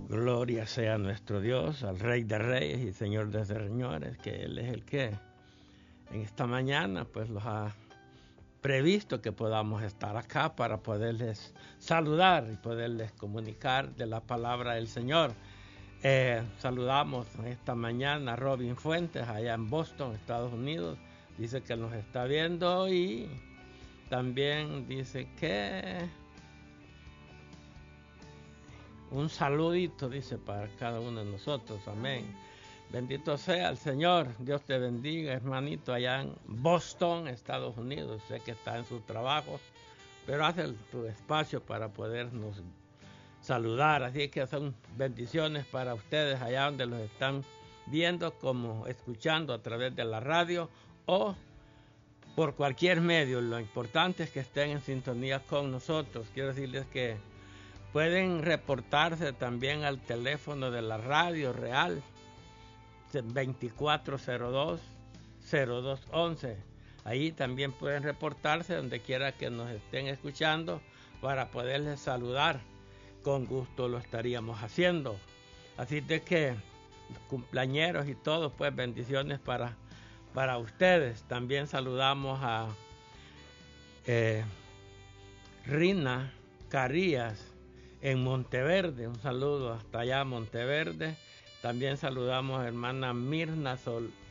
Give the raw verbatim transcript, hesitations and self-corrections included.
Gloria sea nuestro Dios, al Rey de Reyes y Señor de Señores, que Él es el que en esta mañana pues los ha previsto que podamos estar acá para poderles saludar y poderles comunicar de la palabra del Señor. Eh, saludamos esta mañana a Robin Fuentes allá en Boston, Estados Unidos. Dice que nos está viendo y también dice que un saludito, dice, para cada uno de nosotros. Amén. Bendito sea el Señor. Dios te bendiga, hermanito, allá en Boston, Estados Unidos. Sé que está en su trabajo, pero hace tu espacio para podernos saludar. Así que son bendiciones para ustedes allá donde los están viendo, como escuchando a través de la radio o por cualquier medio. Lo importante es que estén en sintonía con nosotros. Quiero decirles que pueden reportarse también al teléfono de la radio real veinticuatro cero dos, cero dos once. Ahí también pueden reportarse donde quiera que nos estén escuchando para poderles saludar. Con gusto lo estaríamos haciendo. Así de que los cumpleañeros y todos, pues bendiciones para, para ustedes. También saludamos a eh, Rina Carías en Monteverde. Un saludo hasta allá, Monteverde. También saludamos a hermana Mirna Sol,